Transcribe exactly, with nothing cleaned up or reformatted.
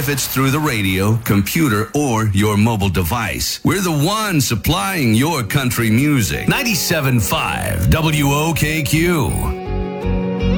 if it's through the radio, computer, or your mobile device. We're the one supplying your country music. ninety-seven point five W O K Q.